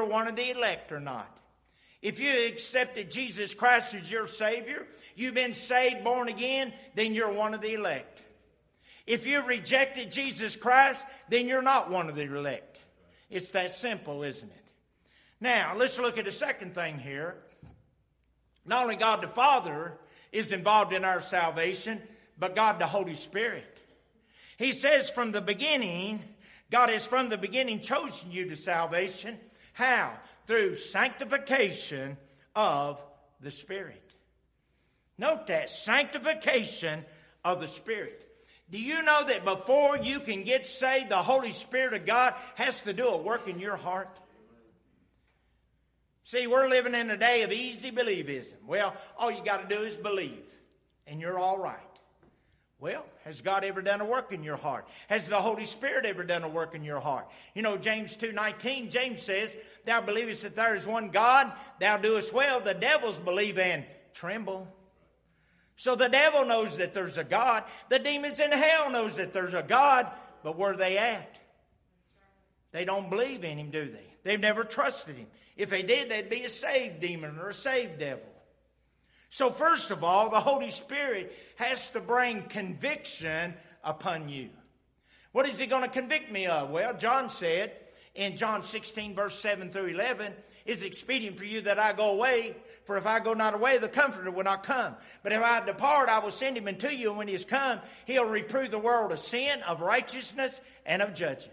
one of the elect or not. If you accepted Jesus Christ as your Savior, you've been saved, born again, then you're one of the elect. If you rejected Jesus Christ, then you're not one of the elect. It's that simple, isn't it? Now, let's look at the second thing here. Not only God the Father is involved in our salvation, but God the Holy Spirit. He says from the beginning, God has from the beginning chosen you to salvation. How? Through sanctification of the Spirit. Note that, sanctification of the Spirit. Do you know that before you can get saved, the Holy Spirit of God has to do a work in your heart? See, we're living in a day of easy believism. Well, all you got to do is believe, and you're all right. Well, has God ever done a work in your heart? Has the Holy Spirit ever done a work in your heart? You know, James 2:19, James says, thou believest that there is one God, thou doest well. The devils believe and tremble. So the devil knows that there's a God. The demons in hell knows that there's a God. But where are they at? They don't believe in him, do they? They've never trusted him. If they did, they'd be a saved demon or a saved devil. So first of all, the Holy Spirit has to bring conviction upon you. What is he going to convict me of? Well, John said in John 16, verse 7 through 11, it's expedient for you that I go away, for if I go not away, the Comforter will not come. But if I depart, I will send him unto you, and when he is come, he'll reprove the world of sin, of righteousness, and of judgment.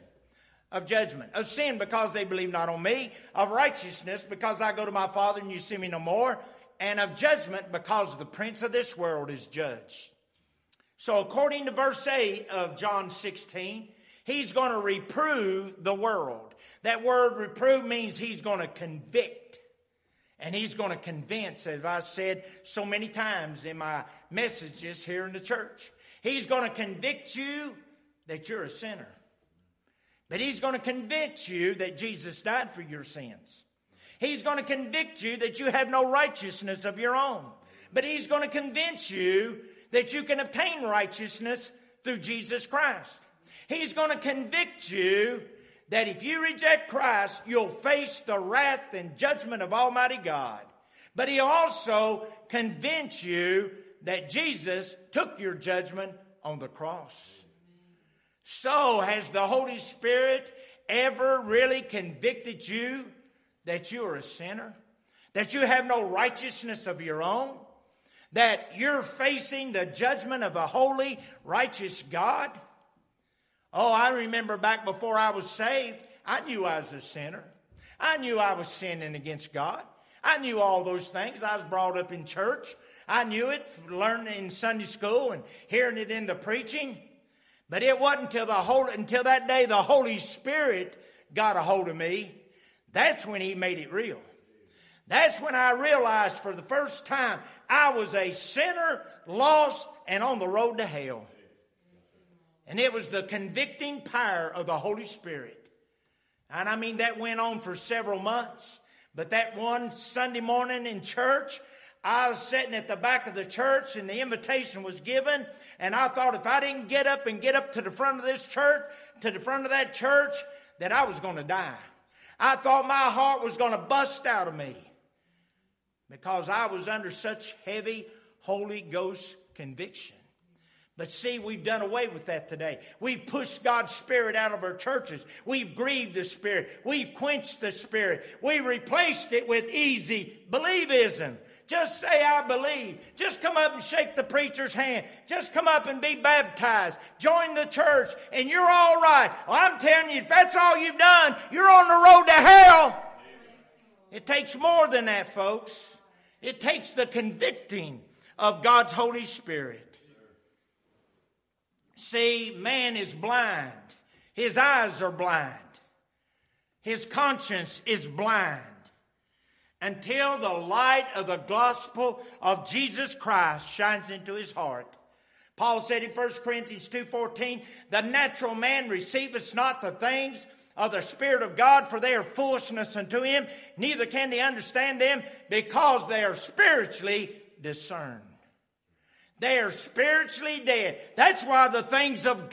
Of sin, because they believe not on me. Of righteousness, because I go to my Father, and you see me no more. And of judgment, because the prince of this world is judged. So according to verse 8 of John 16, he's going to reprove the world. That word reprove means he's going to convict. And he's going to convince, as I said so many times in my messages here in the church. He's going to convict you that you're a sinner. But he's going to convince you that Jesus died for your sins. He's going to convict you that you have no righteousness of your own. But he's going to convince you that you can obtain righteousness through Jesus Christ. He's going to convict you that if you reject Christ, you'll face the wrath and judgment of Almighty God. But he'll also convince you that Jesus took your judgment on the cross. So, has the Holy Spirit ever really convicted you that you are a sinner? That you have no righteousness of your own? That you're facing the judgment of a holy, righteous God? Oh, I remember back before I was saved, I knew I was a sinner. I knew I was sinning against God. I knew all those things. I was brought up in church. I knew it, learning in Sunday school and hearing it in the preaching. But it wasn't until that day the Holy Spirit got a hold of me. That's when he made it real. That's when I realized for the first time I was a sinner, lost, and on the road to hell. And it was the convicting power of the Holy Spirit. And I mean, that went on for several months. But that one Sunday morning in church, I was sitting at the back of the church and the invitation was given. And I thought if I didn't get up to the front of this church, to the front of that church, that I was going to die. I thought my heart was going to bust out of me because I was under such heavy Holy Ghost conviction. But see, we've done away with that today. We've pushed God's Spirit out of our churches. We've grieved the Spirit. We've quenched the Spirit. We replaced it with easy believism. Just say, I believe. Just come up and shake the preacher's hand. Just come up and be baptized. Join the church, and you're all right. Well, I'm telling you, if that's all you've done, you're on the road to hell. It takes more than that, folks. It takes the convicting of God's Holy Spirit. See, man is blind. His eyes are blind. His conscience is blind. Until the light of the gospel of Jesus Christ shines into his heart. Paul said in 1 Corinthians 2:14, the natural man receiveth not the things of the Spirit of God, for they are foolishness unto him, neither can they understand them, because they are spiritually discerned. They are spiritually dead. That's why the things of